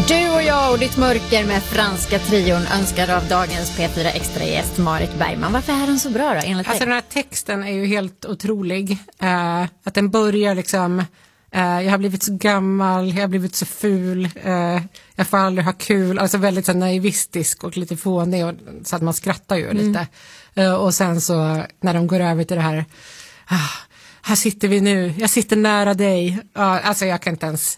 Du och jag och ditt mörker med franska trion önskar av dagens P4 Extra-gäst Marit Bergman. Varför är den så bra då, enligt dig? Alltså den här texten är ju helt otrolig. Att den börjar liksom... jag har blivit så gammal, jag har blivit så ful, jag får aldrig ha kul. Alltså väldigt så naivistisk och lite fånig, och, så att man skrattar ju lite. Och sen så när de går över till det här... här sitter vi nu, jag sitter nära dig. Ja, alltså jag kan inte ens...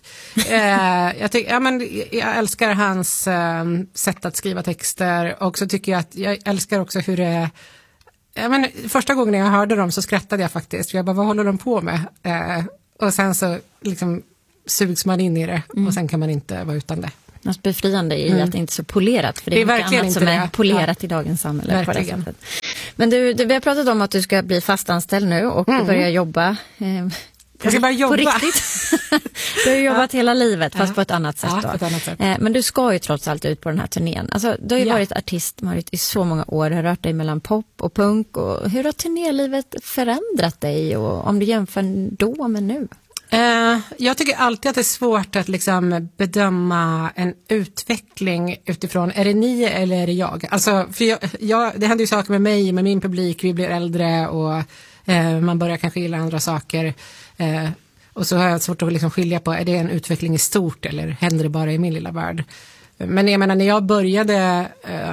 jag älskar hans sätt att skriva texter. Och så tycker jag älskar också hur det... första gången jag hörde dem så skrattade jag faktiskt. För jag bara, vad håller de på med? Och sen så liksom sugs man in i det. Och sen kan man inte vara utan det. Något befriande i att det inte är så polerat. För det är verkligen annat inte som är det. polerat i dagens samhälle. Verkligen. På det sättet. Men du, vi har pratat om att du ska bli fastanställd nu och börja jobba. Jag ska bara jobba. På riktigt. Du har jobbat hela livet, fast på ett annat sätt. På ett annat sätt. Men du ska ju trots allt ut på den här turnén. Alltså, du har ju varit artist, Marit, i så många år. Du har rört dig mellan pop och punk. Och hur har turnélivet förändrat dig? Och om du jämför då med nu? Jag tycker alltid att det är svårt att liksom bedöma en utveckling utifrån, är det ni eller är det jag? Alltså, för det händer ju saker med mig, med min publik, vi blir äldre och man börjar kanske gilla andra saker. Och så har jag svårt att liksom skilja på, är det en utveckling i stort eller händer det bara i min lilla värld? Men jag menar, när jag började,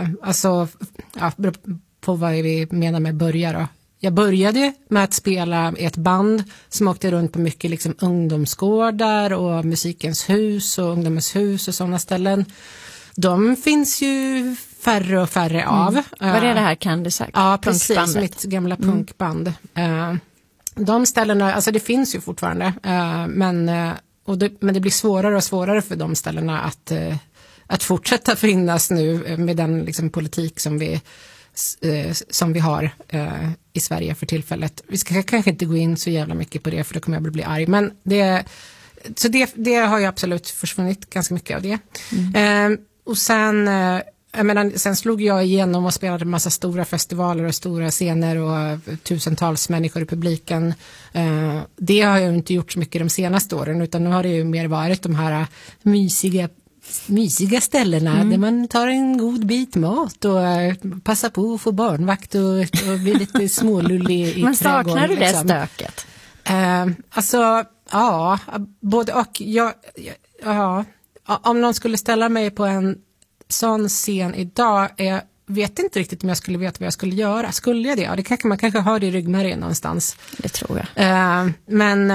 på vad vi menar med börja då. Jag började med att spela i ett band som åkte runt på mycket liksom ungdomsgårdar och Musikens hus och Ungdomens hus och sådana ställen. De finns ju färre och färre av. Vad är det här, kan du säga? Ja, precis, mitt gamla punkband. De ställena, alltså det finns ju fortfarande, men det blir svårare och svårare för de ställena att fortsätta finnas nu med den liksom politik som vi har i Sverige för tillfället. Vi ska kanske inte gå in så jävla mycket på det, för då kommer jag bli arg. Men det har ju absolut försvunnit ganska mycket av det. Och sen, sen slog jag igenom och spelade en massa stora festivaler och stora scener och tusentals människor i publiken. Det har jag inte gjort så mycket de senaste åren, utan nu har det ju mer varit de här mysiga ställena där man tar en god bit mat och passar på att få barnvakt och bli lite smålullig i trädgården. Men saknar du det stöket? Alltså, ja, både och. Om någon skulle ställa mig på en sån scen idag, jag vet inte riktigt om jag skulle veta vad jag skulle göra. Skulle jag det? Ja, man kanske har det i ryggmärgen någonstans. Det tror jag. Men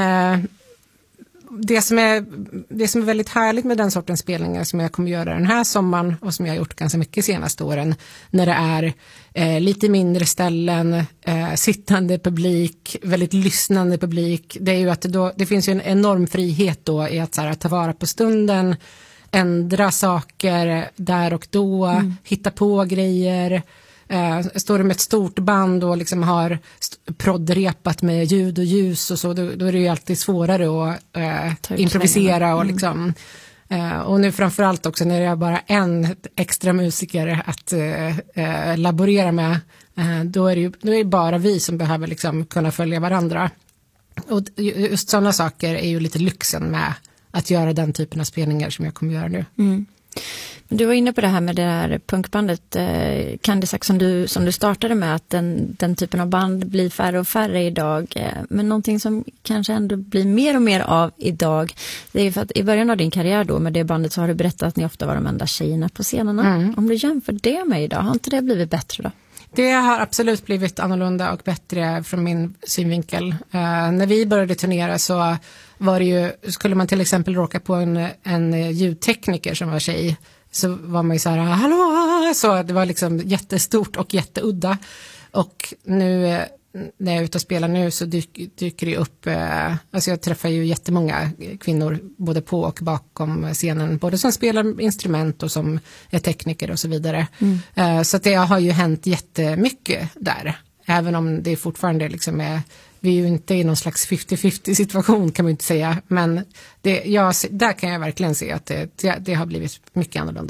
det som är väldigt härligt med den sortens spelningar som jag kommer göra den här sommaren och som jag har gjort ganska mycket senaste åren, när det är lite mindre ställen, sittande publik, väldigt lyssnande publik, det är ju att det finns ju en enorm frihet då i att så här, ta vara på stunden, ändra saker där och då, hitta på grejer. Står det med ett stort band och liksom har proddrepat med ljud och ljus och så, då är det ju alltid svårare att improvisera och liksom, och nu framförallt också när det är bara en extra musiker att laborera med, då är det bara vi som behöver liksom kunna följa varandra, och just sådana saker är ju lite lyxen med att göra den typen av spelningar som jag kommer göra nu. Du var inne på det här med det här punkbandet Candisac som du startade med, att den typen av band blir färre och färre idag. Men någonting som kanske ändå blir mer och mer av idag, det är ju för att i början av din karriär då med det bandet så har du berättat att ni ofta var de enda tjejerna på scenerna. Om du jämför det med idag, har inte det blivit bättre då? Det har absolut blivit annorlunda och bättre från min synvinkel. När vi började turnera så var det ju, skulle man till exempel råka på en ljudtekniker som var tjej, så var man ju så här, hallå, så det var liksom jättestort och jätteudda. Och nu när jag är ute och spelar nu så dyker det upp, alltså jag träffar ju jättemånga kvinnor både på och bakom scenen, både som spelar instrument och som är tekniker och så vidare. Så att det har ju hänt jättemycket där, även om det fortfarande liksom är, vi är ju inte i någon slags 50-50 situation kan man inte säga, men där kan jag verkligen se att det har blivit mycket annorlunda.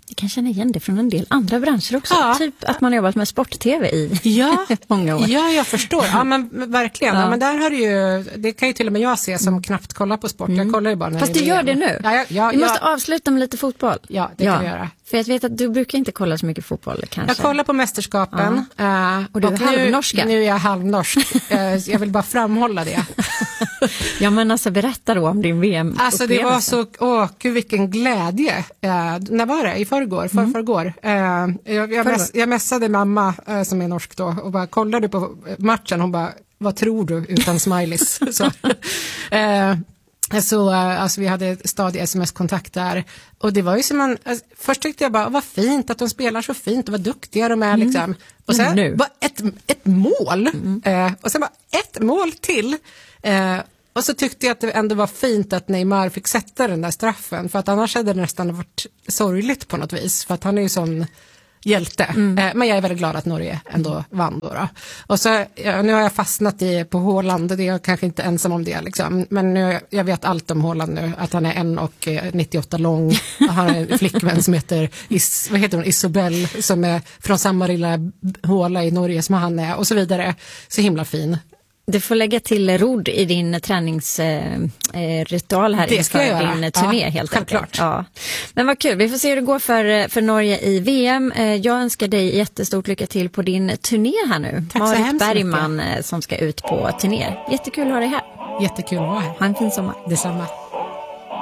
Jag kan känna igen det från en del andra branscher också. Ja. Typ att man har jobbat med sport-tv i många år. Ja, jag förstår. Ja, men verkligen. Ja. Ja, men där har du ju, det kan ju till och med jag se som knappt kollar på sport. Jag kollar ju bara när Fast det är du gör VM. det nu. Ja, Vi måste avsluta med lite fotboll. Ja, det kan vi göra. För jag vet att du brukar inte kolla så mycket fotboll kanske. Jag kollar på mästerskapen. Och du är halvnorska. Nu är jag halvnorsk. Jag vill bara framhålla det. Ja, men alltså berätta då om din VM-upplevelse. Alltså det var så, gud vilken glädje. När var det? I förrgår. Jag mässade mamma som är norsk då och bara kollade på matchen. Hon bara, vad tror du? Utan smileys. Alltså vi hade stadig sms-kontakt där och det var ju som först tyckte jag bara, vad fint att de spelar så fint och vad duktiga de är liksom. Och sen bara ett mål och sen bara ett mål till och så tyckte jag att det ändå var fint att Neymar fick sätta den där straffen, för att annars hade det nästan varit sorgligt på något vis, för att han är ju sån hjälte. Men jag är väldigt glad att Norge ändå vann då. Och så nu har jag fastnat på Haaland, det är jag kanske inte ensam om det liksom. Men nu, jag vet allt om Haaland nu, att han är 1,98 lång. Han har en flickvän som heter Isobel, som är från samma lilla håla i Norge som han är och så vidare. Så himla fin. Du får lägga till rodd i din träningsritual här inför din turné helt enkelt. Ja. Men vad kul, vi får se hur det går för Norge i VM. Jag önskar dig jättestort lycka till på din turné här nu. Tack Marit Bergman som ska ut på turné. Jättekul att ha dig här. Jättekul att vara här. Ha en fin sommar. Detsamma.